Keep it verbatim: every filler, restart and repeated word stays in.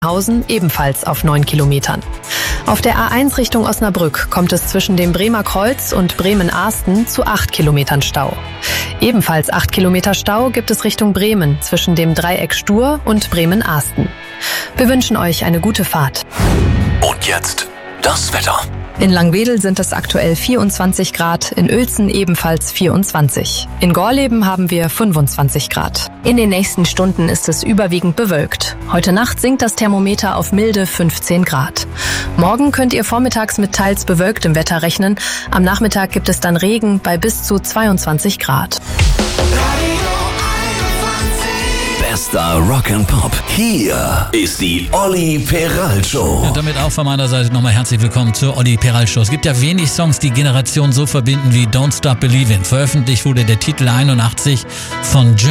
Hausen ebenfalls auf neun Kilometern. Auf der A eins Richtung Osnabrück kommt es zwischen dem Bremer Kreuz und Bremen-Ahsten zu acht Kilometern Stau. Ebenfalls acht Kilometer Stau gibt es Richtung Bremen zwischen dem Dreieck Stur und Bremen-Ahsten. Wir wünschen euch eine gute Fahrt. Und jetzt das Wetter. In Langwedel sind es aktuell vierundzwanzig Grad, in Uelzen ebenfalls vierundzwanzig. In Gorleben haben wir fünfundzwanzig Grad. In den nächsten Stunden ist es überwiegend bewölkt. Heute Nacht sinkt das Thermometer auf milde fünfzehn Grad. Morgen könnt ihr vormittags mit teils bewölktem Wetter rechnen. Am Nachmittag gibt es dann Regen bei bis zu zweiundzwanzig Grad. Bester Rock and Pop. Hier ist die Olli Peral Show. Und damit auch von meiner Seite nochmal herzlich willkommen zur Olli Peral Show. Es gibt ja wenig Songs, die Generation so verbinden wie Don't Stop Believin'. Veröffentlicht wurde der Titel einundachtzig von Jim